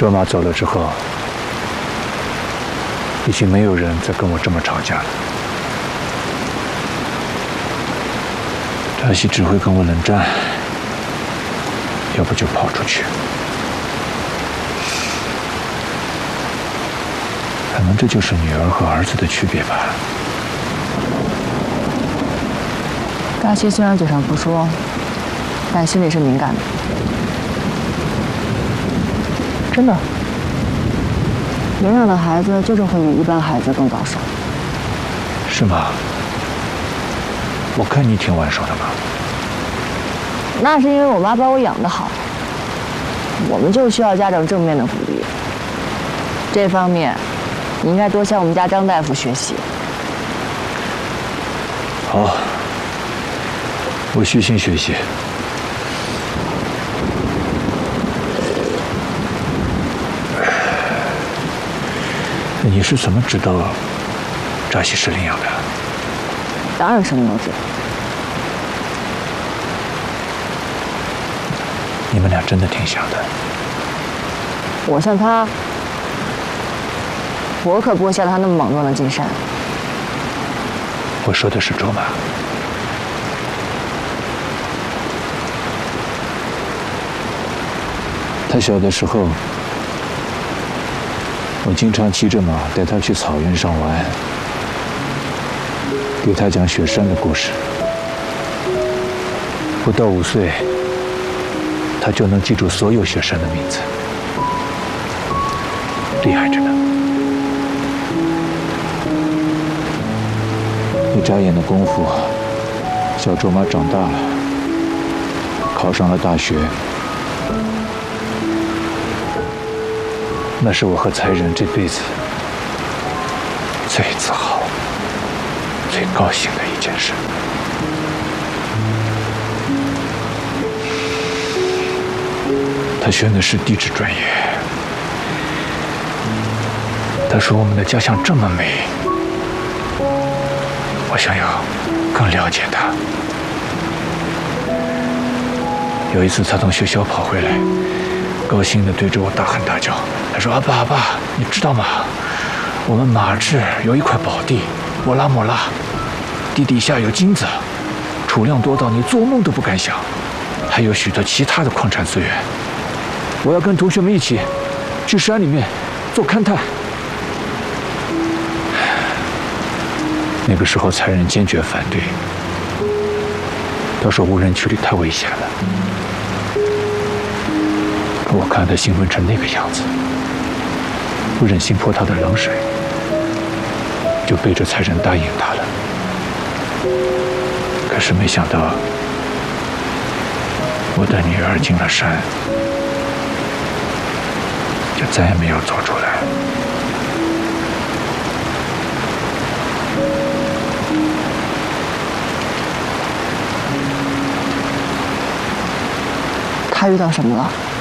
卓玛走了之后，已经没有人再跟我这么吵架了。扎西只会跟我冷战，要不就跑出去。可能这就是女儿和儿子的区别吧。 扎西虽然嘴上不说，但心里是敏感的。真的，人养的孩子就是会比一般孩子更早熟。 是吗？我看你挺晚熟的嘛。 那是因为我妈把我养得好。我们就需要家长正面的鼓励。这方面，你应该多向我们家张大夫学习。 好，我虚心学习。你是怎么知道扎西是领养的？ 当然什么都知道。 你们俩真的挺像的。 我像他，我可不会像他那么莽撞的进山。 我说的是卓玛。他小的时候，我经常骑着马带他去草原上玩，给他讲雪山的故事。不到5岁，他就能记住所有雪山的名字，厉害着呢。一眨眼的功夫，小卓玛长大了，考上了大学。那是我和才仁这辈子最自豪、最高兴的一件事。他选的是地质专业。他说我们的家乡这么美，我想要更了解它。有一次他从学校跑回来，高兴地对着我大喊大叫。他说：“阿爸，阿爸，你知道吗？我们马治有一块宝地，莫拉莫拉，地底下有金子，储量多到你做梦都不敢想，还有许多其他的矿产资源。我要跟同学们一起去山里面做勘探。”那个时候，才仁坚决反对。他说无人区里太危险了。可我看他兴奋成那个样子，不忍心泼他的冷水，就背着才仁答应他了。可是没想到，我的女儿进了山，就再也没有走出来。 他遇到什么了？